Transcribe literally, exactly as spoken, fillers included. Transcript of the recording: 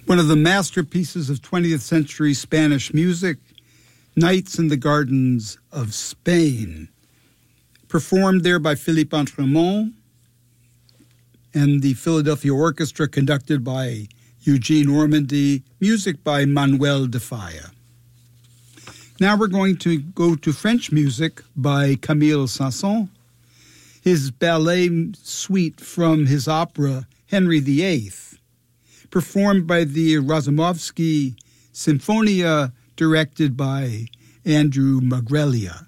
One of the masterpieces of twentieth century Spanish music, Nights in the Gardens of Spain, performed there by Philippe Entremont and the Philadelphia Orchestra, conducted by Eugene Ormandy, music by Manuel de Falla. Now we're going to go to French music by Camille Saint-Saëns, his ballet suite from his opera Henry the Eighth, performed by the Razumovsky Sinfonia, directed by Andrew Magrelia.